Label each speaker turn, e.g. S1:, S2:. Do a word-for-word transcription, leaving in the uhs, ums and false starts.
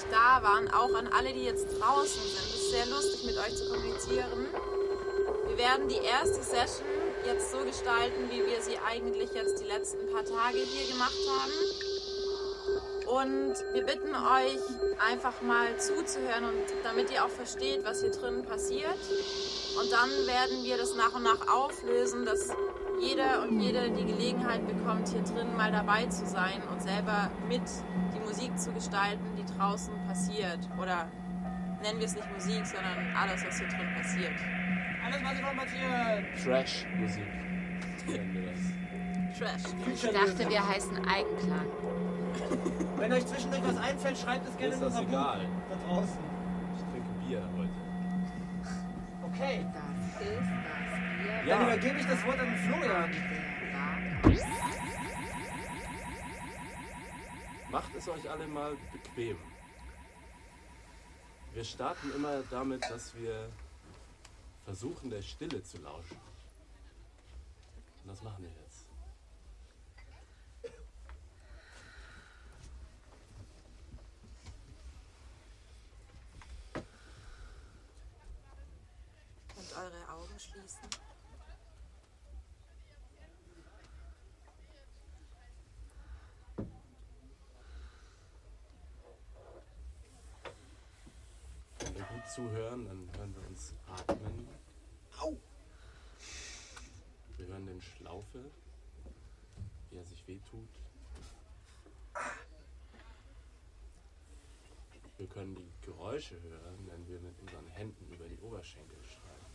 S1: nicht da waren, auch an alle, die jetzt draußen sind. Es ist sehr lustig, mit euch zu kommunizieren. Wir werden die erste Session jetzt so gestalten, wie wir sie eigentlich jetzt die letzten paar Tage hier gemacht haben. Und wir bitten euch, einfach mal zuzuhören, und damit ihr auch versteht, was hier drin passiert. Und dann werden wir das nach und nach auflösen, dass jeder und jede die Gelegenheit bekommt, hier drin mal dabei zu sein und selber mit die Musik zu gestalten, die draußen passiert. Oder nennen wir es nicht Musik, sondern alles, was hier drin passiert.
S2: Alles, was hier passiert.
S3: Trash-Musik nennen wir das.
S1: Trash.
S4: Ich dachte, wir heißen Eigenklang.
S2: Wenn euch zwischendurch was einfällt, schreibt es gerne
S3: Ist
S2: in
S3: das
S2: unser
S3: egal?
S2: Buch da draußen.
S3: Ich trinke Bier heute.
S2: Okay,
S4: Das ist das Bier.
S3: Ja.
S2: dann übergebe ich das Wort an Florian.
S3: Macht es euch alle mal bequem. Wir starten immer damit, dass wir versuchen, der Stille zu lauschen. Und das machen wir jetzt.
S1: Könnt eure Augen schließen.
S3: Wenn wir gut zuhören, dann hören wir uns atmen.
S2: Au!
S3: Wir hören den Schlaufe, wie er sich wehtut. Wir können die Geräusche hören, wenn wir mit unseren Händen über die Oberschenkel schreiben.